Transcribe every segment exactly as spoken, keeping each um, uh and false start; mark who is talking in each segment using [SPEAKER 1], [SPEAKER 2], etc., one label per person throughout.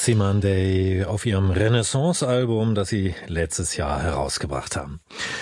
[SPEAKER 1] Cimandé auf ihrem Renaissance-Album, das sie letztes Jahr herausgebracht haben.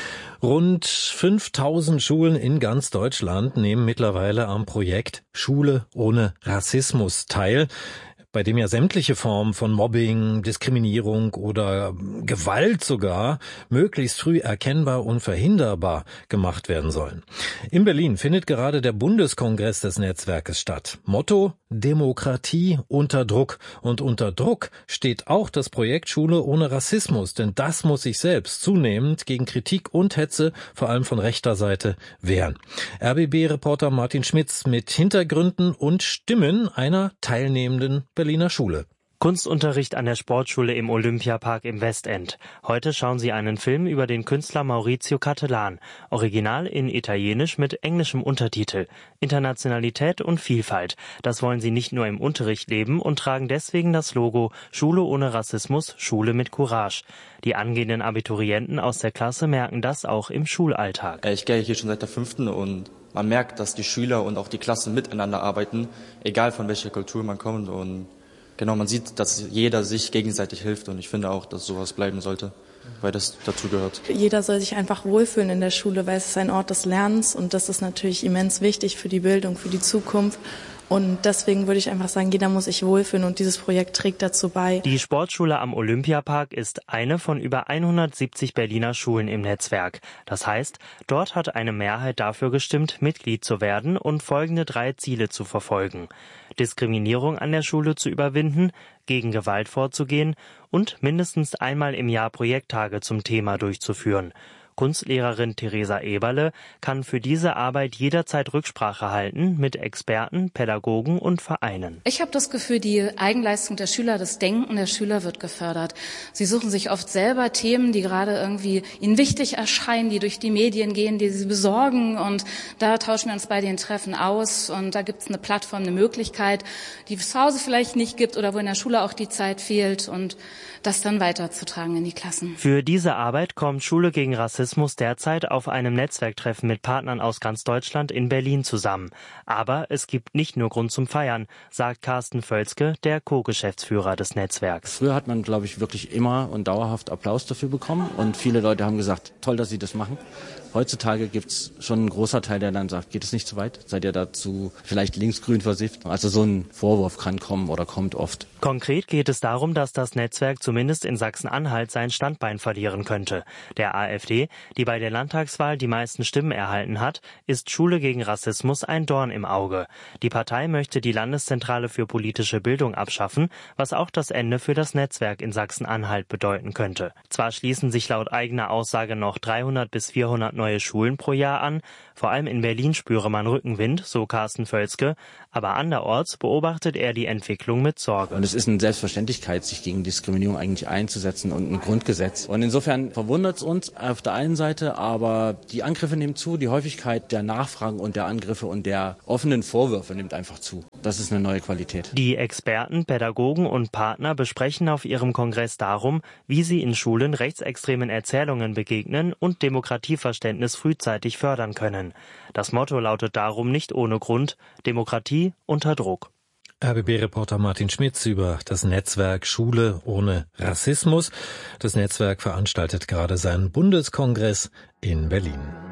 [SPEAKER 1] Rund fünftausend Schulen in ganz Deutschland nehmen mittlerweile am Projekt Schule ohne Rassismus teil, bei dem ja sämtliche Formen von Mobbing, Diskriminierung oder Gewalt sogar möglichst früh erkennbar und verhinderbar gemacht werden sollen. In Berlin findet gerade der Bundeskongress des Netzwerkes statt. Motto: Demokratie unter Druck. Und unter Druck steht auch das Projekt Schule ohne Rassismus, denn das muss sich selbst zunehmend gegen Kritik und Hetze, vor allem von rechter Seite, wehren. R B B-Reporter Martin Schmitz mit Hintergründen und Stimmen einer teilnehmenden Berliner Schule.
[SPEAKER 2] Kunstunterricht an der Sportschule im Olympiapark im Westend. Heute schauen Sie einen Film über den Künstler Maurizio Cattelan. Original in Italienisch mit englischem Untertitel. Internationalität und Vielfalt. Das wollen sie nicht nur im Unterricht leben und tragen deswegen das Logo Schule ohne Rassismus, Schule mit Courage. Die angehenden Abiturienten aus der Klasse merken das auch im Schulalltag.
[SPEAKER 3] Ich gehe hier schon seit der fünften und man merkt, dass die Schüler und auch die Klassen miteinander arbeiten, egal von welcher Kultur man kommt. Und genau, man sieht, dass jeder sich gegenseitig hilft und ich finde auch, dass sowas bleiben sollte, weil das dazu gehört.
[SPEAKER 4] Jeder soll sich einfach wohlfühlen in der Schule, weil es ist ein Ort des Lernens und das ist natürlich immens wichtig für die Bildung, für die Zukunft. Und deswegen würde ich einfach sagen, jeder muss sich wohlfühlen und dieses Projekt trägt dazu bei.
[SPEAKER 2] Die Sportschule am Olympiapark ist eine von über hundertsiebzig Berliner Schulen im Netzwerk. Das heißt, dort hat eine Mehrheit dafür gestimmt, Mitglied zu werden und folgende drei Ziele zu verfolgen: Diskriminierung an der Schule zu überwinden, gegen Gewalt vorzugehen und mindestens einmal im Jahr Projekttage zum Thema durchzuführen. Kunstlehrerin Theresa Eberle kann für diese Arbeit jederzeit Rücksprache halten mit Experten, Pädagogen und Vereinen.
[SPEAKER 5] Ich habe das Gefühl, die Eigenleistung der Schüler, das Denken der Schüler wird gefördert. Sie suchen sich oft selber Themen, die gerade irgendwie ihnen wichtig erscheinen, die durch die Medien gehen, die sie besorgen. Und da tauschen wir uns bei den Treffen aus. Und da gibt es eine Plattform, eine Möglichkeit, die es zu Hause vielleicht nicht gibt oder wo in der Schule auch die Zeit fehlt. Und das dann weiterzutragen in die Klassen.
[SPEAKER 2] Für diese Arbeit kommt Schule gegen Rassismus derzeit auf einem Netzwerktreffen mit Partnern aus ganz Deutschland in Berlin zusammen. Aber es gibt nicht nur Grund zum Feiern, sagt Carsten Völzke, der Co-Geschäftsführer des Netzwerks.
[SPEAKER 6] Früher hat man, glaube ich, wirklich immer und dauerhaft Applaus dafür bekommen und viele Leute haben gesagt, toll, dass Sie das machen. Heutzutage gibt es schon einen großer Teil, der dann sagt, geht es nicht zu weit? Seid ihr dazu vielleicht linksgrün versifft? Also so ein Vorwurf kann kommen oder kommt oft.
[SPEAKER 2] Konkret geht es darum, dass das Netzwerk zumindest in Sachsen-Anhalt sein Standbein verlieren könnte. Der AfD, die bei der Landtagswahl die meisten Stimmen erhalten hat, ist Schule gegen Rassismus ein Dorn im Auge. Die Partei möchte die Landeszentrale für politische Bildung abschaffen, was auch das Ende für das Netzwerk in Sachsen-Anhalt bedeuten könnte. Zwar schließen sich laut eigener Aussage noch dreihundert bis vierhundert neue Schulen pro Jahr an. Vor allem in Berlin spüre man Rückenwind, so Carsten Völzke. Aber anderorts beobachtet er die Entwicklung mit Sorge.
[SPEAKER 6] Und es ist eine Selbstverständlichkeit, sich gegen Diskriminierung eigentlich einzusetzen und ein Grundgesetz. Und insofern verwundert es uns auf der einen Seite, aber die Angriffe nehmen zu, die Häufigkeit der Nachfragen und der Angriffe und der offenen Vorwürfe nimmt einfach zu. Das ist eine neue Qualität.
[SPEAKER 2] Die Experten, Pädagogen und Partner besprechen auf ihrem Kongress darum, wie sie in Schulen rechtsextremen Erzählungen begegnen und Demokratieverständnis frühzeitig fördern können. Das Motto lautet darum nicht ohne Grund: Demokratie unter Druck.
[SPEAKER 1] R B B-Reporter Martin Schmitz über das Netzwerk Schule ohne Rassismus. Das Netzwerk veranstaltet gerade seinen Bundeskongress in Berlin.